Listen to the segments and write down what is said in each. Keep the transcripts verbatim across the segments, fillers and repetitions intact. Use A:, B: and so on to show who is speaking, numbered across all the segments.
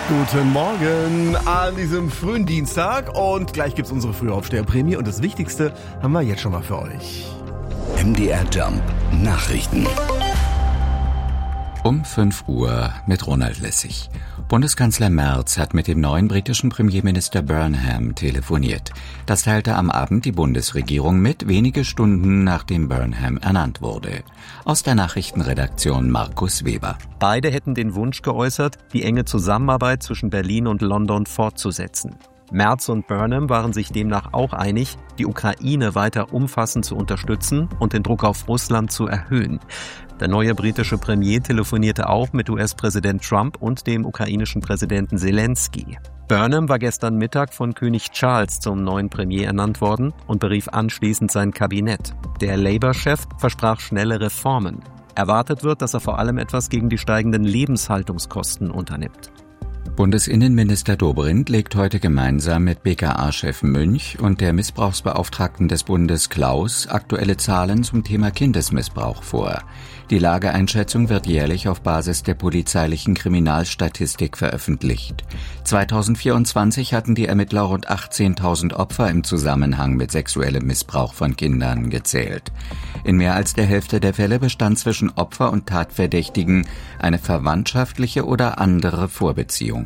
A: Guten Morgen an diesem frühen Dienstag und gleich gibt's unsere Frühaufsteherprämie und das Wichtigste haben wir jetzt schon mal für euch.
B: M D R Jump Nachrichten.
C: Um fünf Uhr mit Ronald Lessig. Bundeskanzler Merz hat mit dem neuen britischen Premierminister Burnham telefoniert. Das teilte am Abend die Bundesregierung mit, wenige Stunden nachdem Burnham ernannt wurde. Aus der Nachrichtenredaktion Markus Weber.
D: Beide hätten den Wunsch geäußert, die enge Zusammenarbeit zwischen Berlin und London fortzusetzen. Merz und Burnham waren sich demnach auch einig, die Ukraine weiter umfassend zu unterstützen und den Druck auf Russland zu erhöhen. Der neue britische Premier telefonierte auch mit U S-Präsident Trump und dem ukrainischen Präsidenten Zelensky. Burnham war gestern Mittag von König Charles zum neuen Premier ernannt worden und berief anschließend sein Kabinett. Der Labour-Chef versprach schnelle Reformen. Erwartet wird, dass er vor allem etwas gegen die steigenden Lebenshaltungskosten unternimmt.
C: Bundesinnenminister Dobrindt legt heute gemeinsam mit B K A-Chef Münch und der Missbrauchsbeauftragten des Bundes Klaus aktuelle Zahlen zum Thema Kindesmissbrauch vor. Die Lageeinschätzung wird jährlich auf Basis der polizeilichen Kriminalstatistik veröffentlicht. zweitausendvierundzwanzig hatten die Ermittler rund achtzehntausend Opfer im Zusammenhang mit sexuellem Missbrauch von Kindern gezählt. In mehr als der Hälfte der Fälle bestand zwischen Opfer und Tatverdächtigen eine verwandtschaftliche oder andere Vorbeziehung.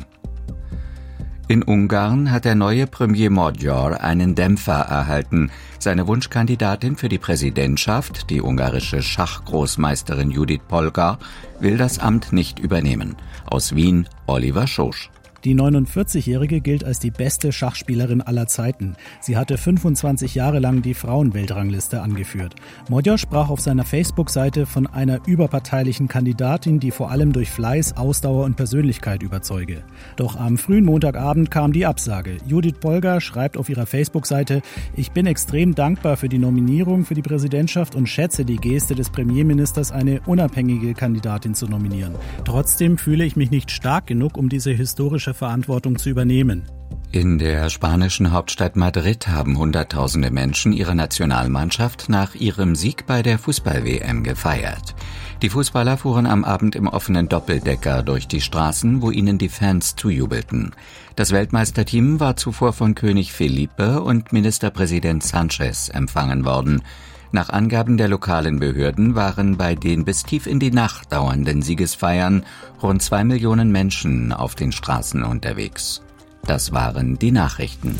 C: In Ungarn hat der neue Premier Magyar einen Dämpfer erhalten. Seine Wunschkandidatin für die Präsidentschaft, die ungarische Schachgroßmeisterin Judith Polgar, will das Amt nicht übernehmen. Aus Wien, Oliver Schosch.
E: Die neunundvierzigjährige gilt als die beste Schachspielerin aller Zeiten. Sie hatte fünfundzwanzig Jahre lang die Frauenweltrangliste angeführt. Magyar sprach auf seiner Facebook-Seite von einer überparteilichen Kandidatin, die vor allem durch Fleiß, Ausdauer und Persönlichkeit überzeuge. Doch am frühen Montagabend kam die Absage. Judith Polgar schreibt auf ihrer Facebook-Seite: Ich bin extrem dankbar für die Nominierung für die Präsidentschaft und schätze die Geste des Premierministers, eine unabhängige Kandidatin zu nominieren. Trotzdem fühle ich mich nicht stark genug, um diese historische Verantwortung zu übernehmen.
C: In der spanischen Hauptstadt Madrid haben Hunderttausende Menschen ihre Nationalmannschaft nach ihrem Sieg bei der Fußball-W M gefeiert. Die Fußballer fuhren am Abend im offenen Doppeldecker durch die Straßen, wo ihnen die Fans zujubelten. Das Weltmeisterteam war zuvor von König Felipe und Ministerpräsident Sanchez empfangen worden. Nach Angaben der lokalen Behörden waren bei den bis tief in die Nacht dauernden Siegesfeiern rund zwei Millionen Menschen auf den Straßen unterwegs. Das waren die Nachrichten.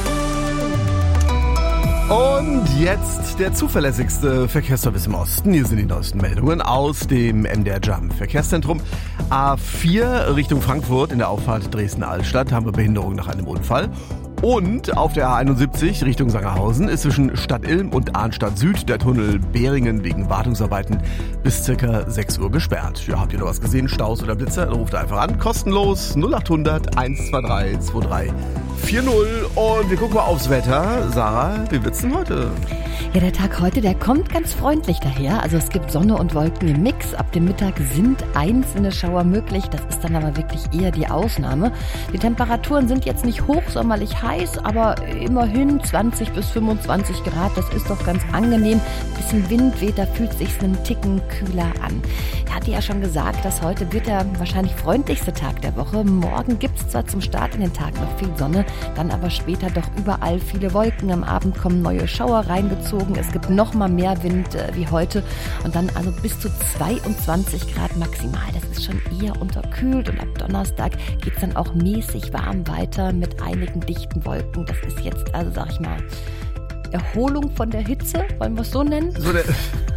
A: Und jetzt der zuverlässigste Verkehrsservice im Osten. Hier sind die neuesten Meldungen aus dem M D R Jump Verkehrszentrum. A vier Richtung Frankfurt in der Auffahrt Dresden-Altstadt haben wir Behinderung nach einem Unfall. Und auf der A einundsiebzig Richtung Sangerhausen ist zwischen Stadt Ilm und Arnstadt Süd der Tunnel Behringen wegen Wartungsarbeiten bis circa sechs Uhr gesperrt. Ja, habt ihr noch was gesehen? Staus oder Blitzer? Dann ruft einfach an. Kostenlos null achthundert eins zwei drei zwei drei vier null. Und wir gucken mal aufs Wetter. Sarah, wie wird's denn heute?
F: Ja, der Tag heute, der kommt ganz freundlich daher. Also es gibt Sonne und Wolken im Mix. Ab dem Mittag sind einzelne Schauer möglich. Das ist dann aber wirklich eher die Ausnahme. Die Temperaturen sind jetzt nicht hochsommerlich heiß, aber immerhin zwanzig bis fünfundzwanzig Grad. Das ist doch ganz angenehm. Bisschen Wind weht, da fühlt sich's einen Ticken kühler an. Ich hatte ja schon gesagt, dass heute wird der wahrscheinlich freundlichste Tag der Woche. Morgen gibt's zwar zum Start in den Tag noch viel Sonne, dann aber später doch überall viele Wolken. Am Abend kommen neue Schauer reingezogen. Es gibt noch mal mehr Wind äh, wie heute und dann also bis zu zweiundzwanzig Grad maximal. Das ist schon eher unterkühlt und ab Donnerstag geht es dann auch mäßig warm weiter mit einigen dichten Wolken. Das ist jetzt also, sag ich mal, Erholung von der Hitze, wollen wir es so nennen? So der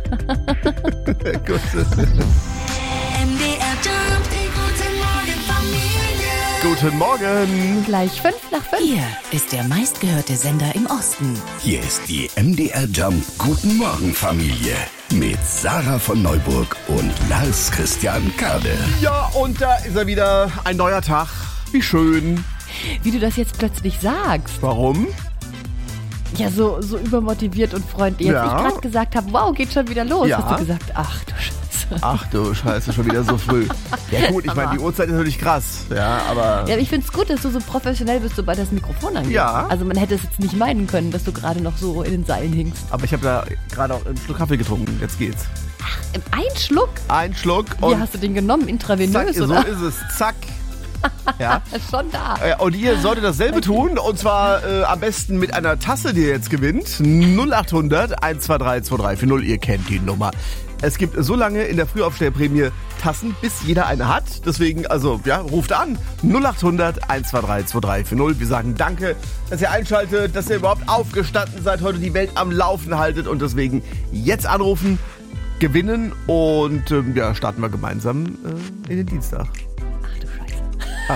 A: Gut.
G: M D R Jump, die gute Morgen Familie.
A: Guten Morgen.
F: Gleich fünf nach fünf.
G: Hier ist der meistgehörte Sender im Osten.
B: Hier ist die M D R Jump Guten Morgen Familie mit Sarah von Neuburg und Lars Christian Kade.
A: Ja, und da ist er wieder. Ein neuer Tag. Wie schön.
F: Wie du das jetzt plötzlich sagst.
A: Warum?
F: Ja, so, so übermotiviert und freundlich. Als
A: Ja.
F: ich gerade gesagt habe, wow, geht schon wieder los,
A: Ja.
F: hast du gesagt, ach du Scheiße.
A: Ach du Scheiße, schon wieder so früh. Ja gut, ich meine, die Uhrzeit ist natürlich krass. Ja, aber...
F: Ja, aber ich finde es gut, dass du so professionell bist, sobald das Mikrofon angeht.
A: Ja.
F: Also man hätte es jetzt nicht meinen können, dass du gerade noch so in den Seilen hingst.
A: Aber ich habe da gerade auch einen Schluck Kaffee getrunken. Jetzt geht's.
F: Ein Schluck?
A: Ein Schluck
F: Wie
A: und
F: hast du den genommen? Intravenös,
A: zack, so
F: oder?
A: ist es. Zack. Ja.
F: Schon da.
A: Äh, Und ihr solltet dasselbe tun, und zwar äh, am besten mit einer Tasse, die ihr jetzt gewinnt. null acht hundert eins zwei drei zwei drei vier null, ihr kennt die Nummer. Es gibt so lange in der Frühaufsteherprämie Tassen, bis jeder eine hat. Deswegen, also, ja, ruft an. null acht hundert eins zwei drei zwei drei vier null. Wir sagen danke, dass ihr einschaltet, dass ihr überhaupt aufgestanden seid, heute die Welt am Laufen haltet. Und deswegen jetzt anrufen, gewinnen und ähm, ja, starten wir gemeinsam äh, in den Dienstag.